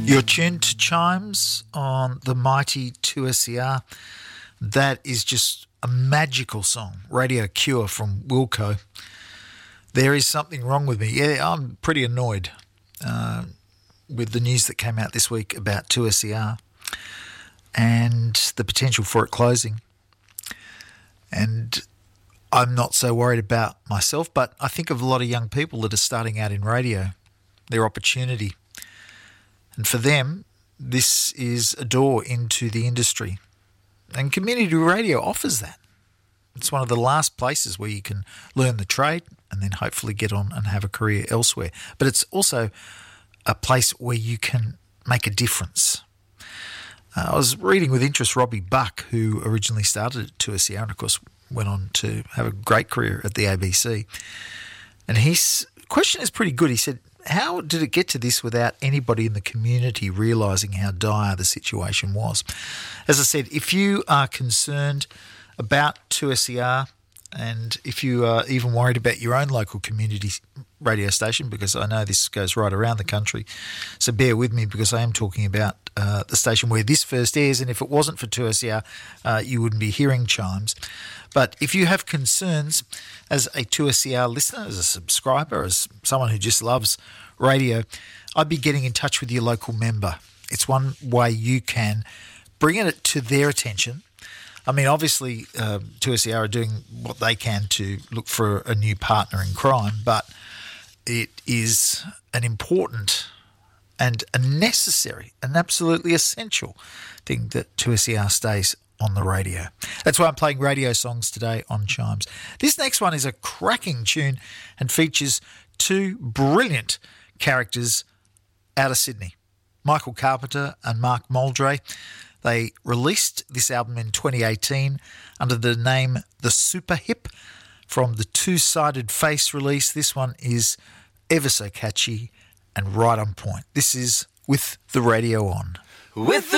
You're tuned to Chimes on the mighty 2SER. That is just a magical song, Radio Cure from Wilco. There is something wrong with me. Yeah, I'm pretty annoyed with the news that came out this week about 2SER and the potential for it closing. And I'm not so worried about myself, but I think of a lot of young people that are starting out in radio, their opportunity. And for them, this is a door into the industry. And community radio offers that. It's one of the last places where you can learn the trade and then hopefully get on and have a career elsewhere. But it's also a place where you can make a difference. I was reading with interest Robbie Buck, who originally started at 2SER and, of course, went on to have a great career at the ABC. And his question is pretty good. He said, how did it get to this without anybody in the community realising how dire the situation was? As I said, if you are concerned about 2SER and if you are even worried about your own local community radio station, because I know this goes right around the country, so bear with me because I am talking about the station where this first airs, and if it wasn't for 2SER, you wouldn't be hearing Chimes. But if you have concerns as a 2SER listener, as a subscriber, as someone who just loves radio, I'd be getting in touch with your local member. It's one way you can bring it to their attention. I mean, obviously, 2SER are doing what they can to look for a new partner in crime, but it is an important and a necessary and absolutely essential thing that 2SER stays on the radio. That's why I'm playing radio songs today on Chimes. This next one is a cracking tune and features two brilliant characters out of Sydney, Michael Carpenter and Mark Muldray. They released this album in 2018 under the name The Super Hip from the Two-Sided Face release. This one is ever so catchy and right on point. This is With the Radio On. With the